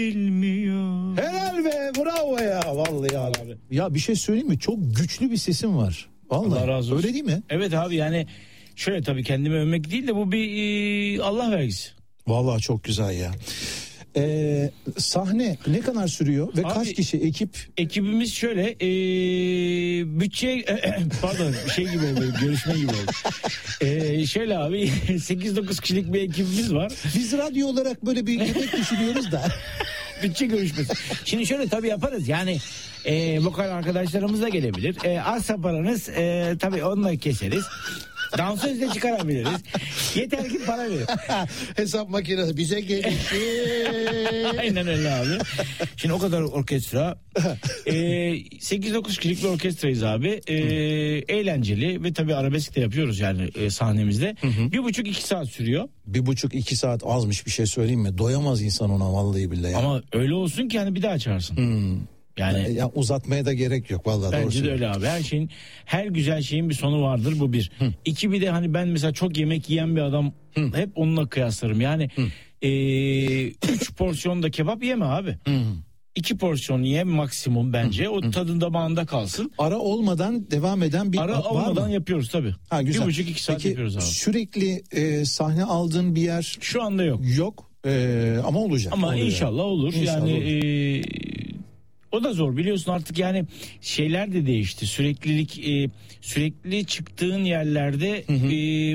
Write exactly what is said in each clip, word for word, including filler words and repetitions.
bilmiyor. Helal be, bravo ya vallahi abi. Ya bir şey söyleyeyim mi? Çok güçlü bir sesin var. Vallahi. Allah razı olsun. Öyle değil mi? Evet abi, yani şöyle, tabii kendimi övmek değil de bu bir e, Allah vergisi. Vallahi çok güzel ya. Ee, sahne ne kadar sürüyor ve Abi, kaç kişi ekip? Ekibimiz şöyle, e, bütçe pardon şey gibi oldu, görüşme gibi oldu. E, şöyle abi sekiz dokuz kişilik bir ekibimiz var. Biz radyo olarak böyle bir yemek düşünüyoruz da. Bütçe görüşmesi. Şimdi şöyle tabii yaparız yani, e, vokal arkadaşlarımız da gelebilir. E, azsa paranız e, tabii onunla keseriz. Dansöz de çıkarabiliriz. Yeter ki para verin. Hesap makinesi bize gelir. Aynen öyle abi. Şimdi o kadar orkestra. e, sekiz dokuz kişilik bir orkestrayız abi. E, eğlenceli ve tabii arabesk de yapıyoruz yani e, sahnemizde. Hı hı. Bir buçuk iki saat sürüyor. Bir buçuk iki saat azmış, bir şey söyleyeyim mi? Doyamaz insan ona vallahi billahi. Ama öyle olsun ki hani bir daha açarsın. Hmm. Yani ya uzatmaya da gerek yok vallahi. Bence de öyle abi. Her şeyin, her güzel şeyin bir sonu vardır, bu bir. Hı. İki, bir de hani ben mesela çok yemek yiyen bir adam, Hı. hep onunla kıyaslarım. Yani e, üç porsiyon da kebap yeme abi. Hı. İki porsiyon ye maksimum bence. Hı. O Hı. tadın damağında kalsın. Ara olmadan devam eden bir Ara olmadan mı? Yapıyoruz tabii. Ha, güzel. Bir buçuk iki saat Peki, yapıyoruz abi. Sürekli e, sahne aldığın bir yer şu anda yok. Yok e, ama olacak. Ama oluyor. inşallah olur. İnşallah yani olur. E, o da zor biliyorsun artık, yani şeyler de değişti. Süreklilik, e, sürekli çıktığın yerlerde hı hı. E,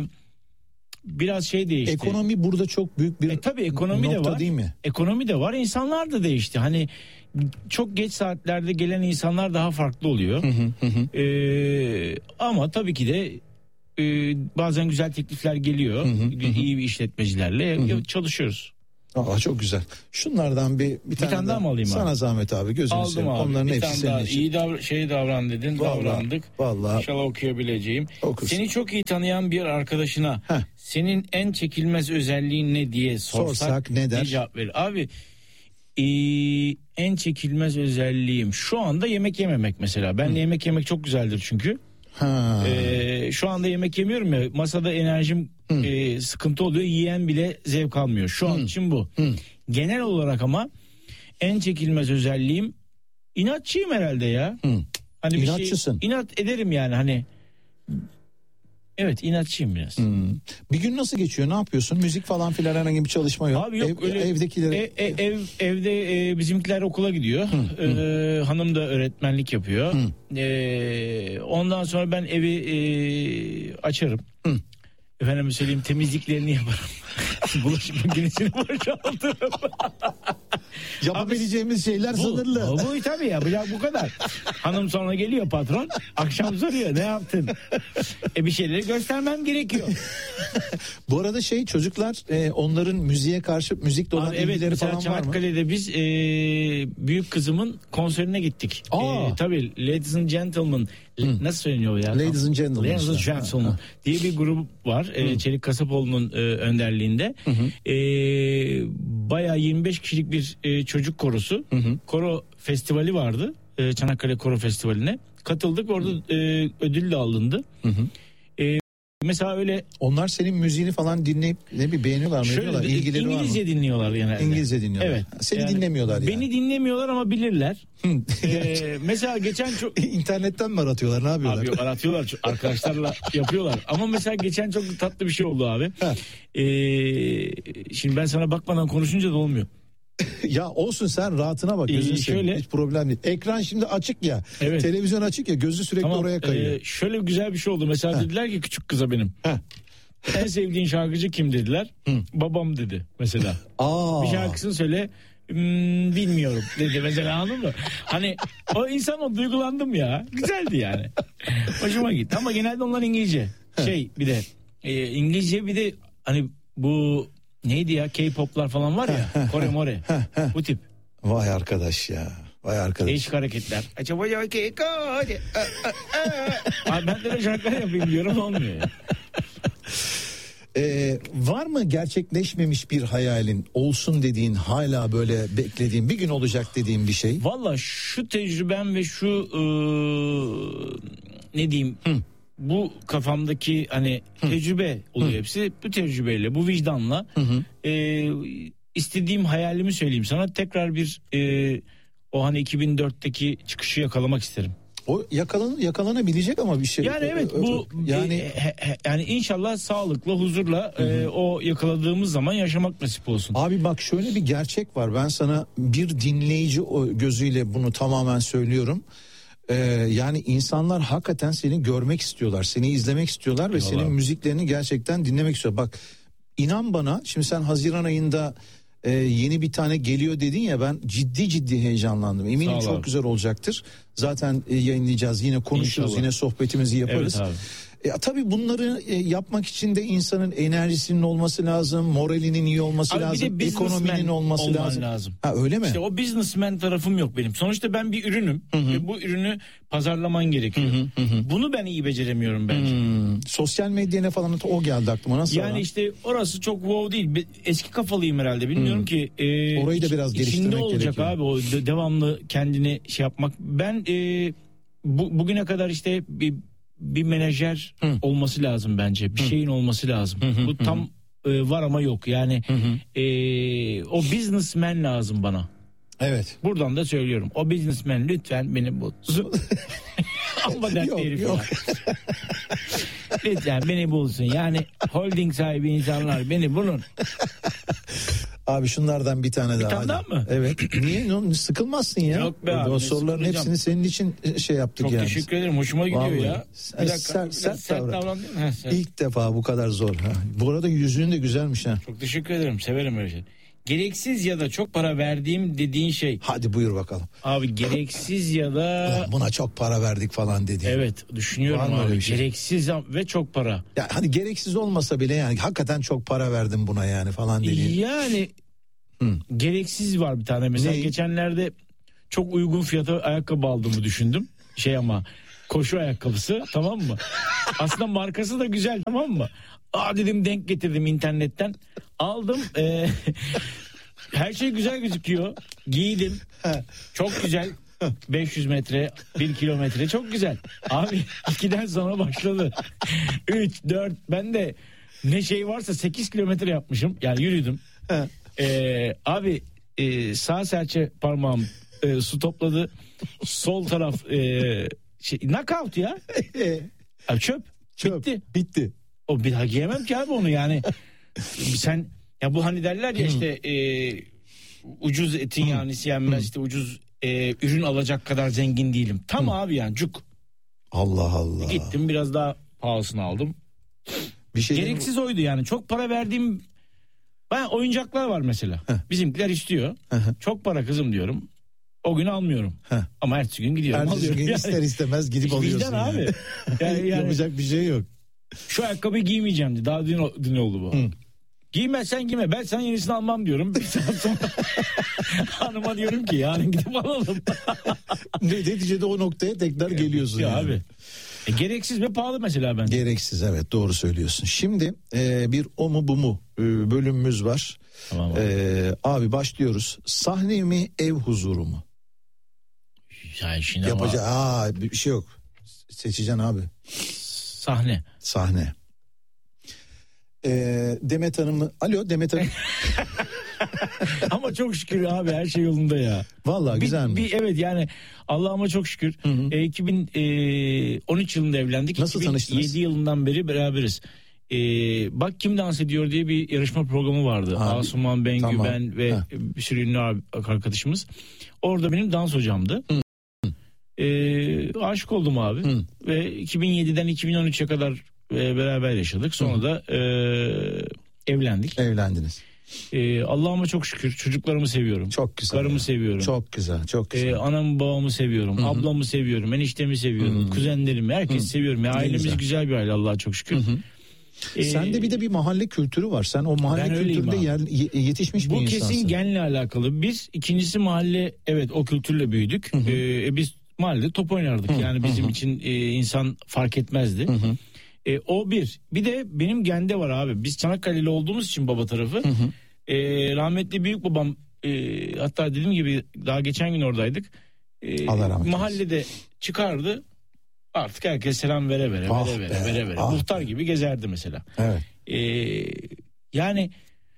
biraz şey değişti. Ekonomi burada çok büyük bir e, tabii ekonomi nokta de var. Değil mi? Ekonomi de var. İnsanlar da değişti. Hani çok geç saatlerde gelen insanlar daha farklı oluyor. Hı hı hı. E, ama tabii ki de e, bazen güzel teklifler geliyor. Hı hı hı. İyi bir işletmecilerle hı hı. çalışıyoruz. Aa, çok güzel. Şunlardan bir bir, bir tane, tane daha mı alayım sana abi? Zahmet abi, gözünü seveyim. Onların bir hepsi senin için. İyi davran, şey davran dedin, vallahi, davrandık. Vallahi. İnşallah okuyabileceğim. Okursun. Seni çok iyi tanıyan bir arkadaşına Heh. senin en çekilmez özelliğin ne diye sorsak, sorsak ne der? Ne cevap verir? Abi e, en çekilmez özelliğim şu anda yemek yememek mesela. Ben de yemek yemek çok güzeldir çünkü. Ha. Ee, şu anda yemek yemiyorum ya, masada enerjim e, sıkıntı oluyor, yiyen bile zevk almıyor şu an Hı. için bu. Hı. Genel olarak ama en çekilmez özelliğim inatçıyım herhalde ya. Hı. Hani bir İnatçısın. şey inat ederim yani, hani evet, inatçıyım biraz. Hmm. Bir gün nasıl geçiyor? Ne yapıyorsun? Müzik falan filan, herhangi bir çalışma yok. Abi yok, ev, öyle evdekileri ev, ev, ev evde e, bizimkiler okula gidiyor. Hı, ee, hı. Hanım da öğretmenlik yapıyor. Ee, ondan sonra ben evi e, açarım. Hı. Efendim söyleyeyim, temizliklerini yaparım. Bulaşık makinesini boşaltırım. Yapabileceğimiz şeyler bu, sınırlı. Bu, bu tabii yapacak bu kadar. Hanım sonra geliyor, patron. Akşam soruyor, ne yaptın? E bir şeyleri göstermem gerekiyor. Bu arada şey, çocuklar e, onların müziğe karşı, müzikle olan Abi, ilgileri evet, falan var mı? Çanakkale'de biz e, büyük kızımın konserine gittik. E, tabii Ladies and Gentlemen. Hı. Nasıl söyleniyor ya? Ladies and Gentlemen. Ladies and Gentlemen ha. diye bir grup var. E, Çelik Kasapoğlu'nun e, önderliğinde. Hı hı. E, bayağı yirmi beş kişilik bir e, çocuk korosu. Hı hı. Koro festivali vardı. E, Çanakkale Koro Festivali'ne. Katıldık. Orada e, ödül de alındı. Hı hı. E, mesela öyle. Onlar senin müziğini falan dinleyip ne bir beğeniyorlar mı? Şöyle, İlgileri İngilizce var mı? Dinliyorlar genelde. İngilizce dinliyorlar. Evet. Seni yani, dinlemiyorlar yani. Beni dinlemiyorlar ama bilirler. ee, mesela geçen çok internetten mi aratıyorlar, ne yapıyorlar? Abi yok, aratıyorlar, arkadaşlarla yapıyorlar. Ama mesela geçen çok tatlı bir şey oldu abi. Ee, şimdi ben sana bakmadan konuşunca da olmuyor. Ya olsun, sen rahatına bak, gözünü ee, seveyim, hiç problem değil. Ekran şimdi açık ya, evet. Televizyon açık ya, gözü sürekli tamam, oraya kayıyor. E, şöyle güzel bir şey oldu mesela. Heh. Dediler ki küçük kıza benim. Heh. En sevdiğin şarkıcı kim dediler. Hı. Babam dedi mesela. Aa. Bir şarkısını söyle. Hmm, bilmiyorum dedi mesela, anladın mı? Hani o insan, o duygulandım ya. Güzeldi yani. Hoşuma gitti ama genelde onlar İngilizce. Şey bir de e, İngilizce, bir de hani bu neydi ya, K-pop'lar falan var ya, Kore more bu tip. Vay arkadaş ya. Vay arkadaş. Değişik hareketler. Abi ben de şarkılar yapayım diyorum, olmuyor ya. Ee, var mı gerçekleşmemiş bir hayalin, olsun dediğin, hala böyle beklediğin, bir gün olacak dediğin bir şey? Valla şu tecrübem ve şu ıı, ne diyeyim, Hı. bu kafamdaki hani Hı. tecrübe oluyor Hı. hepsi. Bu tecrübeyle, bu vicdanla hı hı. E, istediğim hayalimi söyleyeyim sana. Tekrar bir e, o hani iki bin dörtteki çıkışı yakalamak isterim. O yakalan yakalanabilecek ama bir şey. Yani evet bu yani e, he, yani inşallah sağlıkla, huzurla e, o yakaladığımız zaman yaşamak nasip olsun. Abi bak şöyle bir gerçek var. Ben sana bir dinleyici gözüyle bunu tamamen söylüyorum. Ee, yani insanlar hakikaten seni görmek istiyorlar, seni izlemek istiyorlar ve senin müziklerini gerçekten dinlemek istiyor. Bak inan bana, şimdi sen Haziran ayında e, yeni bir tane geliyor dedin ya, ben ciddi ciddi heyecanlandım. Eminim çok abi. Güzel olacaktır. Zaten e, yayınlayacağız, yine konuşuruz, İnşallah. Yine sohbetimizi yaparız. Evet abi. E, tabii bunları e, yapmak için de insanın enerjisinin olması lazım, moralinin iyi olması abi lazım, ekonominin olması lazım. lazım. Ha öyle mi? İşte o businessman tarafım yok benim. Sonuçta ben bir ürünüm hı hı. ve bu ürünü pazarlaman gerekiyor. Hı hı hı. Bunu ben iyi beceremiyorum bence. Hı. Sosyal medyaya falan o geldi aklıma, nasıl? Yani ona? işte orası çok wow değil. Eski kafalıyım herhalde. Bilmiyorum hı. ki. E, Orayı da biraz geliştirmek gerekiyor. İçinde olacak abi o devamlı kendini şey yapmak. Ben e, bu, bugüne kadar işte bir bir menajer hı. olması lazım bence. Bir hı. şeyin olması lazım. Hı hı, Bu tam hı. E, var ama yok. Yani hı hı. E, o businessman lazım bana. Evet. Buradan da söylüyorum. O businessman lütfen beni bulsun. Ama dertli herif ya. Lütfen beni bulsun. Yani holding sahibi insanlar beni bulun. Abi şunlardan bir tane bir daha. Bir tane daha mı? Evet. Niye? Sıkılmazsın ya. Yok be abi. O soruların hepsini senin için şey yaptık Çok yani. Çok teşekkür ederim. Hoşuma gidiyor Vallahi. ya. Bir dakika. Sert, sert, sert davran. Ha, sert. İlk defa bu kadar zor. Ha. Bu arada yüzüğün de güzelmiş ha. Çok teşekkür ederim. Severim öyle şey. Gereksiz ya da çok para verdiğim dediğin şey. Hadi buyur bakalım. Abi gereksiz ya da. Buna çok para verdik falan dediğin. Evet düşünüyorum abi. Bir şey? Gereksiz ve çok para. Ya hani gereksiz olmasa bile yani hakikaten çok para verdim buna yani falan dediğin. Yani Hı. gereksiz var bir tane. Mesela ne? Geçenlerde çok uygun fiyata ayakkabı aldığımı düşündüm. Şey ama koşu ayakkabısı, tamam mı? Aslında markası da güzel, tamam mı? Aa dedim, denk getirdim internetten. Aldım. E, her şey güzel gözüküyor. Giydim. Çok güzel. beş yüz metre, bir kilometre çok güzel. Abi ikiden sonra başladı. üç, dört, ben de ne şey varsa sekiz kilometre yapmışım. Yani yürüdüm. Ee, abi e, sağ serçe parmağım e, su topladı. Sol taraf e, şey, knockout ya. Abi çöp. Çöp. Bitti. Bitti. O bir daha giyemem ki abi onu yani. Sen ya bu hani derler ya işte e, ucuz etin yanisi yenmez, işte ucuz e, ürün alacak kadar zengin değilim. Tam Hı. abi yani cuk. Allah Allah. Gittim biraz daha pahalısını aldım. Bir şey gereksiz oydu yani. Çok para verdiğim ben oyuncaklar var mesela. Heh. Bizimkiler istiyor. Heh. Çok para kızım diyorum. O gün almıyorum. Heh. Ama ertesi gün gidiyorum. Ertesi gün yani, ister istemez gidip alıyorsun. Vicdan yani. Abi. Yani, yani, yapacak bir şey yok. Şu ayakkabıyı giymeyeceğim diye. Daha dün, dün oldu bu. Hı. Giymezsen giyme. Ben sana yenisini almam diyorum. Bir saat sonra hanıma diyorum ki yarın gidip alalım. Neticede o noktaya tekrar geliyorsun. Ya yani. Abi. E, gereksiz ve pahalı mesela bence. Gereksiz, evet, doğru söylüyorsun. Şimdi e, bir o mu bu mu e, bölümümüz var. Tamam abi. E, abi başlıyoruz. Sahne mi, ev huzuru mu? Yani şimdi Yapacağı ama... aa, bir şey yok. Seçeceksin abi. Sahne. Sahne. Ee, Demet Hanım'ı... Alo Demet Hanım. Ama çok şükür abi, her şey yolunda ya. Vallahi güzel mi? Bir, evet yani Allah'ıma çok şükür. Hı hı. E, iki bin on üç yılında evlendik. Nasıl tanıştınız? iki bin yedi yılından beri beraberiz. E, Bak Kim Dans Ediyor diye bir yarışma programı vardı. Abi, Asuman, Bengü, tamam. ben ve Heh. bir sürü ünlü arkadaşımız. Orada benim dans hocamdı. Hı. E, aşık oldum abi. Hı. Ve iki bin yediden iki bin on üçe kadar e, beraber yaşadık. Sonra Hı. da e, evlendik. Evlendiniz. Ee, Allah'ıma çok şükür çocuklarımı seviyorum. Çok güzel. Karımı ya. seviyorum. Çok güzel, çok güzel. Ee, anamı babamı seviyorum. Hı-hı. Ablamı seviyorum. Eniştemi seviyorum. Hı-hı. Kuzenlerimi, herkesi Hı-hı. seviyorum. Ya, ailemiz güzel. güzel bir aile Allah'a çok şükür. Ee, Sende bir de bir mahalle kültürü var. Sen o mahalle kültüründe yer, yetişmiş bir insansın. Bu kesin genle alakalı. Biz ikincisi mahalle, evet, o kültürle büyüdük. Ee, biz mahallede top oynardık. Hı-hı. Yani bizim Hı-hı. için e, insan fark etmezdi. Hı-hı. E, o bir. Bir de benim gende var abi. Biz Çanakkale'li olduğumuz için baba tarafı. Hı hı. E, rahmetli büyük babam e, hatta dediğim gibi daha geçen gün oradaydık. E, mahallede çıkardı. Artık herkes selam vere vere ah vere, vere vere vere. Ah Muhtar be. gibi gezerdi mesela. Evet. E, yani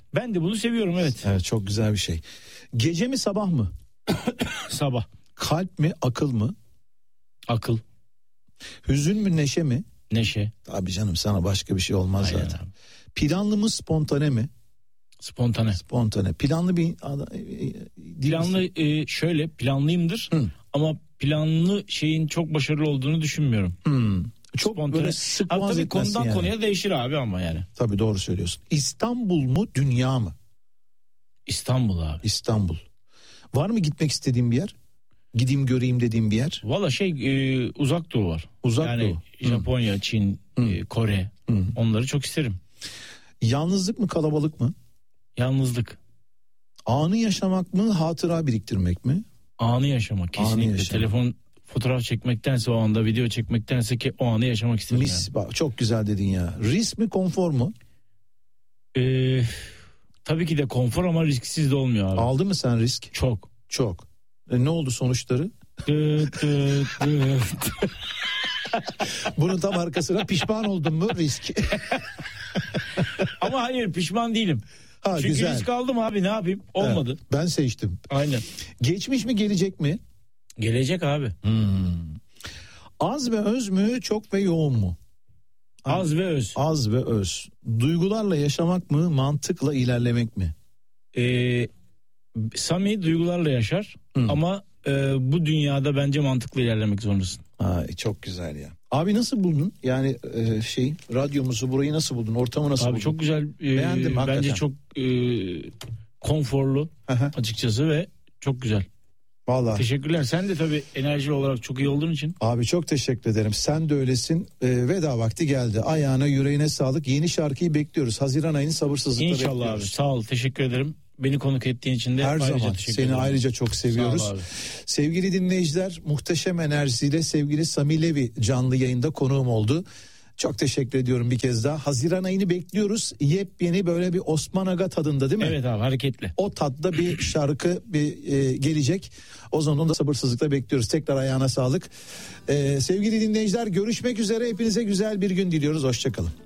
Ben de bunu seviyorum, evet. Evet, çok güzel bir şey. Gece mi sabah mı? Sabah. Kalp mi akıl mı? Akıl. Hüzün mü neşe mi? Neşe. Tabii canım, sana başka bir şey olmaz. Aynen zaten. Abi. Planlı mı spontane mi? Spontane. Spontane. Planlı bir... Planlı e, şöyle planlıyımdır. Hı. Ama planlı şeyin çok başarılı olduğunu düşünmüyorum. Hı. Çok spontane. Böyle sıkmaz. Tabii konudan yani. Konuya değişir abi ama yani. Tabii, doğru söylüyorsun. İstanbul mu dünya mı? İstanbul abi. İstanbul. Var mı gitmek istediğin bir yer? Gideyim göreyim dediğim bir yer? Valla şey e, uzak doğu var. Uzak yani doğu. Japonya, Hı. Çin, e, Kore. Hı. Onları çok isterim. Yalnızlık mı kalabalık mı? Yalnızlık. Anı yaşamak mı hatıra biriktirmek mi? Anı yaşamak kesinlikle. Anı yaşamak. Telefon fotoğraf çekmektense, o anda video çekmektense ki o anı yaşamak isterim. Mis, yani. Bak, çok güzel dedin ya. Risk mi konfor mu? Ee, tabii ki de konfor ama risksiz de olmuyor abi. Aldın mı sen risk? Çok. Çok. E, ne oldu sonuçları? Dıt dıt dıt. Bunun tam arkasına pişman oldun mu risk? Ama hayır, pişman değilim. Ha, çünkü güzel. Risk aldım abi, ne yapayım? Olmadı. Evet, ben seçtim. Aynen. Geçmiş mi gelecek mi? Gelecek abi. Hmm. Az ve öz mü, çok ve yoğun mu? Az ve öz. Az ve öz. Duygularla yaşamak mı, mantıkla ilerlemek mi? Ee, Sami duygularla yaşar. Hmm. Ama e, bu dünyada bence mantıklı ilerlemek zorundasın. Ay, çok güzel ya. Abi nasıl buldun? Yani e, şey radyomuzu, burayı nasıl buldun? Ortamı nasıl abi buldun? Abi çok güzel. E, Beğendim bence hakikaten. Çok e, konforlu açıkçası ve çok güzel. Vallahi. Teşekkürler. Sen de tabii enerjili olarak çok iyi olduğun için. Abi çok teşekkür ederim. Sen de öylesin. E, veda vakti geldi. Ayağına, yüreğine sağlık. Yeni şarkıyı bekliyoruz. Haziran ayını sabırsızlıkla İnşallah bekliyoruz. İnşallah abi. Sağ ol. Teşekkür ederim. Beni konuk ettiğin için de her ayrıca zaman teşekkür seni ederim. ayrıca çok seviyoruz. Sevgili dinleyiciler, muhteşem enerjisiyle sevgili Sami Levi canlı yayında konuğum oldu. Çok teşekkür ediyorum bir kez daha. Haziran ayını bekliyoruz. Yepyeni böyle bir Osman Aga tadında, değil mi? Evet abi, hareketli. O tadda bir şarkı bir e, gelecek. O zaman onu da sabırsızlıkla bekliyoruz. Tekrar ayağına sağlık. E, sevgili dinleyiciler, görüşmek üzere. Hepinize güzel bir gün diliyoruz. Hoşçakalın.